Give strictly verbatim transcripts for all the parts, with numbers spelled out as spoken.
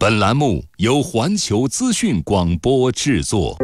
本栏目由环球资讯广播制作。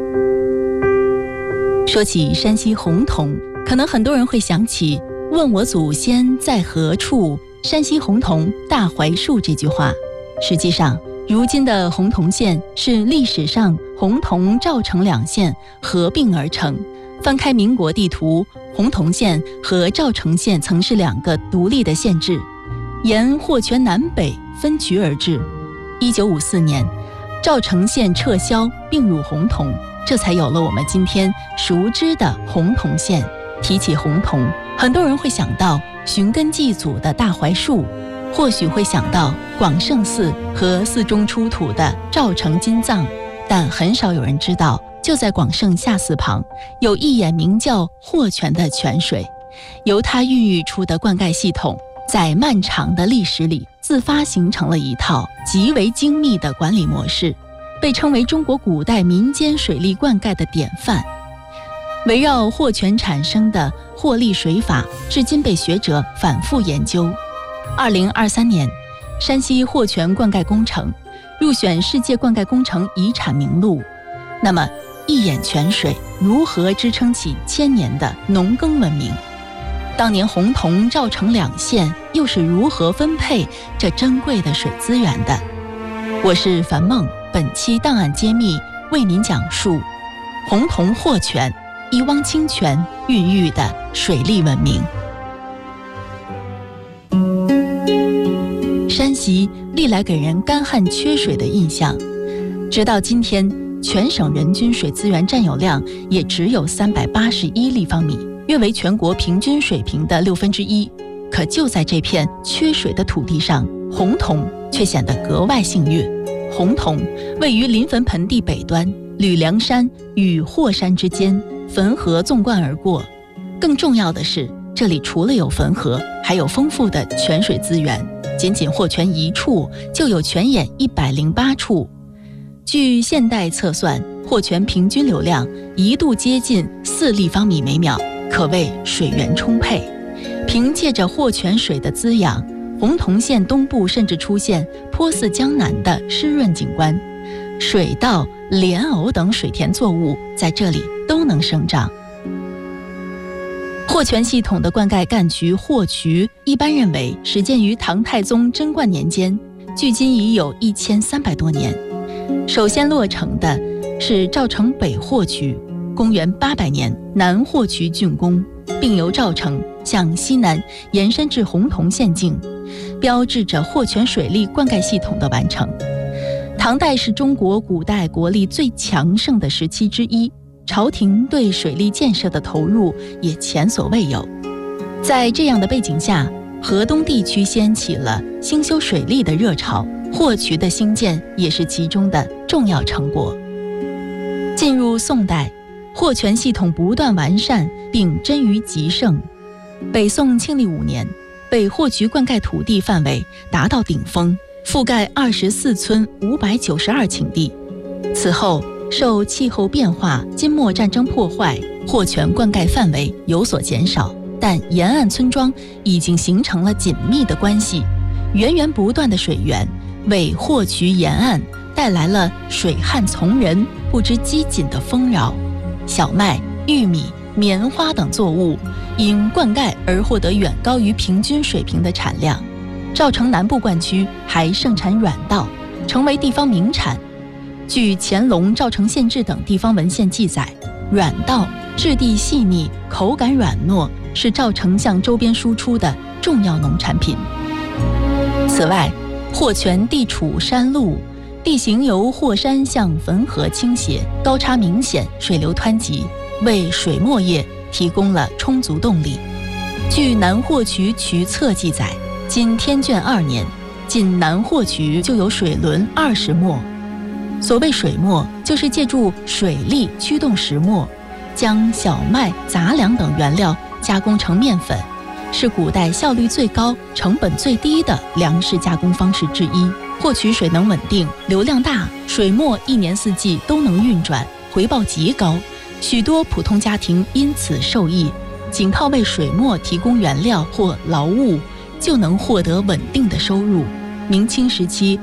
说起山西洪桐，可能很多人会想起“问我祖先在何处，山西洪桐大槐树”这句话。实际上，如今的洪桐县是历史上洪桐、赵城两县合并而成。翻开民国地图，洪桐县和赵城县曾是两个独立的县制，沿霍泉南北分局而治。一九五四年，赵城县撤销并入洪桐，这才有了我们今天熟知的洪桐县。提起洪桐，很多人会想到寻根祭祖的大槐树，或许会想到广胜寺和寺中出土的赵城金藏，但很少有人知道，就在广胜下寺旁，有一眼名叫霍泉的泉水，由它孕育出的灌溉系统，在漫长的历史里自发形成了一套极为精密的管理模式，被称为中国古代民间水利灌溉的典范。围绕霍泉产生的霍利水法，至今被学者反复研究。二零二三年，山西霍泉灌溉工程入选世界灌溉工程遗产名录。那么，一眼泉水如何支撑起千年的农耕文明？当年洪桐、赵城两县又是如何分配这珍贵的水资源的？我是樊梦，本期档案揭秘为您讲述洪桐霍泉一汪清泉孕育的水利文明。山西历来给人干旱缺水的印象，直到今天，全省人均水资源占有量也只有三百八十一立方米，约为全国平均水平的六分之一。可就在这片缺水的土地上，洪桐却显得格外幸运。洪桐位于临汾盆地北端，吕梁山与霍山之间，汾河纵贯而过。更重要的是，这里除了有汾河，还有丰富的泉水资源。仅仅霍泉一处就有泉眼一百零八处。据现代测算，霍泉平均流量一度接近四立方米每秒，可谓水源充沛。凭借着霍泉水的滋养，洪桐县东部甚至出现颇似江南的湿润景观，水稻、莲藕等水田作物在这里都能生长。霍泉系统的灌溉干渠霍渠，一般认为始建于唐太宗贞观年间，距今已有一千三百多年。首先落成的是赵城北霍渠，公元八百年南霍渠竣工，并由赵城向西南延伸至洪桐县境，标志着霍泉水利灌溉系统的完成。唐代是中国古代国力最强盛的时期之一，朝廷对水利建设的投入也前所未有。在这样的背景下，河东地区掀起了兴修水利的热潮，霍渠的兴建也是其中的重要成果。进入宋代，霍泉系统不断完善并臻于极盛。北宋庆历五年，北霍渠灌溉土地范围达到顶峰，覆盖二十四村五百九十二顷地。此后受气候变化、金末战争破坏，霍泉灌溉范围有所减少，但沿岸村庄已经形成了紧密的关系，源源不断的水源为霍渠沿岸带来了水旱从人不知饥馑的丰饶。小麦、玉米、棉花等作物因灌溉而获得远高于平均水平的产量。赵城南部灌区还盛产软稻，成为地方名产。据乾隆、赵城县志等地方文献记载，软稻质地细腻，口感软糯，是赵城向周边输出的重要农产品。此外，霍泉地处山路，地形由霍山向汾河倾斜，高差明显，水流湍急，为水磨业提供了充足动力。据南霍渠渠册记载，今天眷二年，仅南霍渠就有水轮二十磨。所谓水磨，就是借助水力驱动石磨，将小麦、杂粮等原料加工成面粉，是古代效率最高、成本最低的粮食加工方式之一。霍渠水能稳定，流量大，水磨一年四季都能运转，回报极高，许多普通家庭因此受益。仅靠为水磨提供原料或劳务，就能获得稳定的收入。明清时期，